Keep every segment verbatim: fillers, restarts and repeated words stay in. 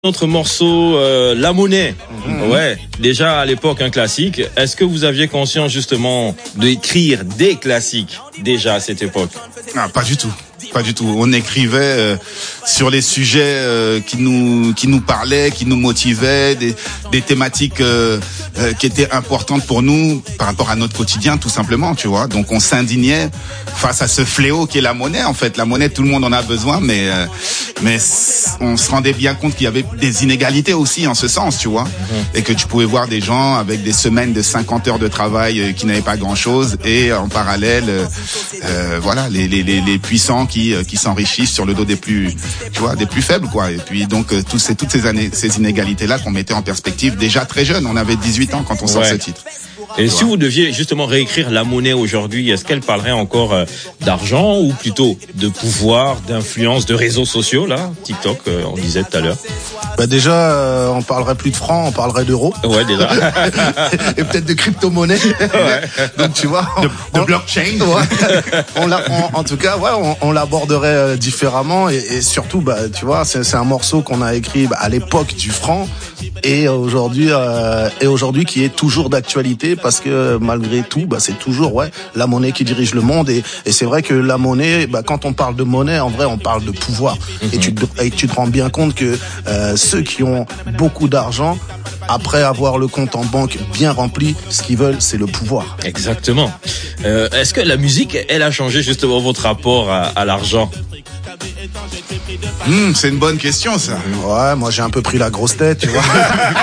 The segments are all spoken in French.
Notre morceau, euh, La Monnaie, Mmh. ouais, déjà à l'époque un classique. Est-ce que vous aviez conscience justement d'écrire des classiques déjà à cette époque? Ah, pas du tout. Pas du tout. On écrivait euh, sur les sujets euh, qui nous qui nous parlaient, qui nous motivaient, des des thématiques euh, euh, qui étaient importantes pour nous par rapport à notre quotidien, tout simplement, tu vois. Donc on s'indignait face à ce fléau qui est la monnaie. En fait, la monnaie, tout le monde en a besoin, mais euh, mais on se rendait bien compte qu'il y avait des inégalités aussi en ce sens, tu vois, mmh. et que tu pouvais voir des gens avec des semaines de cinquante heures de travail euh, qui n'avaient pas grand-chose, et en parallèle, euh, euh, voilà, les les les, les puissants qui qui s'enrichissent sur le dos des plus, tu vois, des plus faibles, quoi. Et puis donc tous ces toutes ces années, ces inégalités là qu'on mettait en perspective déjà très jeune. On avait dix-huit ans quand on sort ouais. ce titre. Et si vous deviez justement réécrire La Monnaie aujourd'hui, est-ce qu'elle parlerait encore euh, d'argent ou plutôt de pouvoir, d'influence, de réseaux sociaux, là, TikTok, euh, on disait tout à l'heure? Bah déjà, euh, on parlerait plus de francs, on parlerait d'euros. Ouais, déjà. Et peut-être de crypto-monnaie. Ouais. Donc tu vois, on, de, de on, blockchain. Ouais, on l'a, on, en tout cas, ouais, on, on l'aborderait euh, différemment et, et surtout, bah, tu vois, c'est, c'est un morceau qu'on a écrit bah, à l'époque du franc et aujourd'hui, euh, et aujourd'hui qui est toujours d'actualité parce que malgré tout, bah, c'est toujours ouais la monnaie qui dirige le monde et, et c'est vrai que la monnaie, bah, quand on parle de monnaie, en vrai, on parle de pouvoir. Mm-hmm. Et tu te, et tu te rends bien compte que euh, ceux qui ont beaucoup d'argent, après avoir le compte en banque bien rempli, ce qu'ils veulent, c'est le pouvoir. Exactement. Euh, est-ce que la musique, elle a changé justement votre rapport à, à l'argent? Mmh, c'est une bonne question, ça. Ouais, moi j'ai un peu pris la grosse tête, tu vois.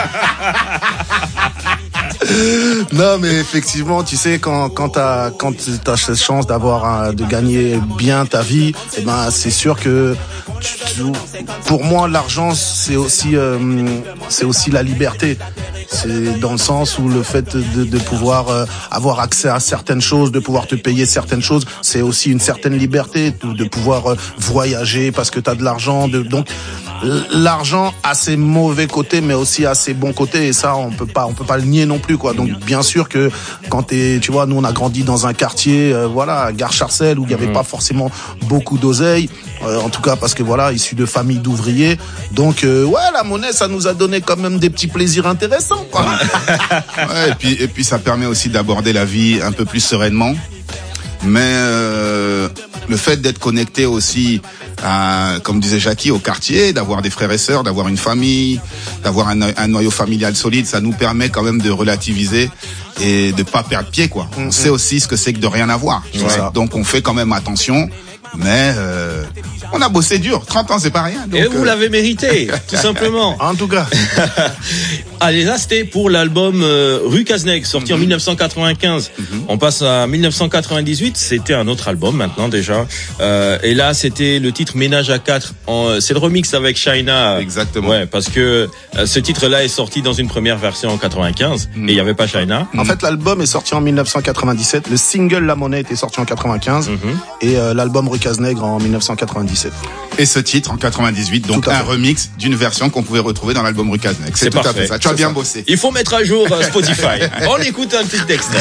Non, mais effectivement, tu sais, quand quand t'as quand t'as cette chance d'avoir un, de gagner bien ta vie, eh ben c'est sûr que tu, pour moi l'argent c'est aussi euh, c'est aussi la liberté. C'est dans le sens où le fait de, de pouvoir euh, avoir accès à certaines choses, de pouvoir te payer certaines choses, c'est aussi une certaine liberté, de, de pouvoir euh, voyager parce que t'as de l'argent. De, donc l'argent a ses mauvais côtés, mais aussi a ses bons côtés, et ça on peut pas on peut pas le nier non plus, quoi. Donc bien sûr que quand t'es, tu vois, nous on a grandi dans un quartier, euh, voilà, Gare Charcel, où il y avait mmh. pas forcément beaucoup d'oseille, euh, en tout cas parce que voilà, issu de familles d'ouvriers. Donc euh, ouais, la monnaie, ça nous a donné quand même des petits plaisirs intéressants. Ouais, et puis et puis ça permet aussi d'aborder la vie un peu plus sereinement. Mais euh, le fait d'être connecté aussi à, comme disait Jackie, au quartier, d'avoir des frères et sœurs, d'avoir une famille, d'avoir un, un noyau familial solide, ça nous permet quand même de relativiser et de pas perdre pied, quoi. Mm-hmm. On sait aussi ce que c'est que de rien avoir. Ouais. Donc on fait quand même attention. Mais euh, on a bossé dur, trente ans c'est pas rien. Donc, et vous euh... l'avez mérité, tout simplement. En tout cas. Allez, là c'était pour l'album euh, Rue Cazeneuve, sorti mm-hmm. en dix-neuf cent quatre-vingt-quinze. Mm-hmm. On passe à dix-neuf cent quatre-vingt-dix-huit, c'était un autre album maintenant déjà. Euh, et là c'était le titre Ménage à quatre. En, c'est le remix avec China. Exactement. Ouais, parce que euh, ce titre-là est sorti dans une première version en quatre-vingt-quinze mm-hmm. et il y avait pas China. En mm-hmm. fait, l'album est sorti en dix-neuf cent quatre-vingt-dix-sept. Le single La Monnaie était sorti en quatre-vingt-quinze mm-hmm. et euh, l'album Rue Cazeneuve en dix-neuf cent quatre-vingt-dix-sept. Et ce titre en quatre-vingt-dix-huit, donc un remix d'une version qu'on pouvait retrouver dans l'album Rue Cazeneuve. C'est, c'est tout parfait. À fait ça. Tu as bien bossé. Il faut mettre à jour Spotify. On écoute un petit texte.